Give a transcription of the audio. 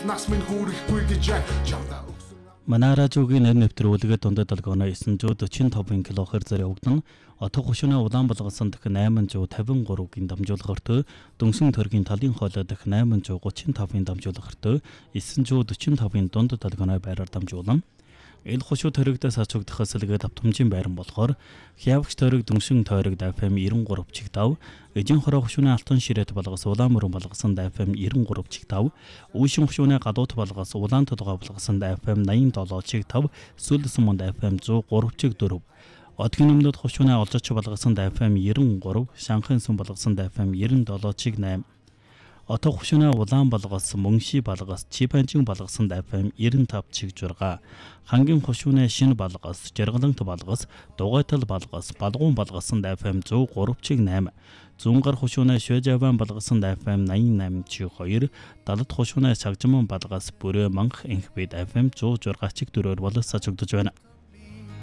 нас минь хүүрэхгүй гэж чамдаа Манааражуугийн нэр нэвтрүүлгээ дундад долгооно 945 кГц-ээр явагдан отог хушууны улаан болгосон дэх 853-гийн дамжуулахарт дөнгсөн төргийн талын хоолой дэх 835-ийн дамжуулахарт 945-ийн дунд долгооно байраар дамжуулан ил хушуу төрөгдөөс ачугдахаас илгээд автомжийн байран болохоор хявагч төрөг дөнгсөн тойрогд FM 93 чиг 5, эжин хороо хушууны алтан ширээт болгоос улаан мөрөн болгосон FM 93 чиг 5, үүшин хушууны гадуут болгоос улаан толгой болгосон FM 87 чиг 5, сүлсэн монд FM 103 чиг 4. Одгийн өмнөд хушууны олжоч болгосон FM 93, шанхын сүм болгосон FM 97 чиг 8. Отог хушууны улаан болгоос мөнши болгоос чипанчин болгосон FM 95 чиг 6, хангийн хушууны шин болгоос жаргалант болгоос дугуйтал болгоос балгуун болгосон FM 103 чиг 8, зунгар хушууны швежаван болгосон FM 88 чиг 2, далд хушууны сагжман болгоос бүрээ манх инхбид FM 106 чиг 4-оор боловсрч өгдөж байна.